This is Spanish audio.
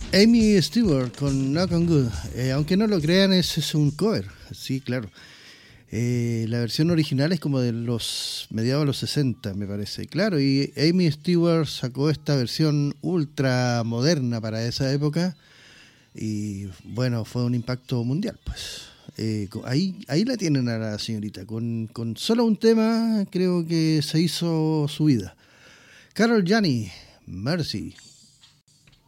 Amy Stewart con Knock on Good. Aunque no lo crean, es un cover. Sí, claro. La versión original es como de los mediados de los 60, me parece. Claro, y Amy Stewart sacó esta versión ultra moderna para esa época. Y bueno, fue un impacto mundial, pues. Ahí la tienen a la señorita. Con solo un tema, creo que se hizo su vida. Carol Gianni, Mercy.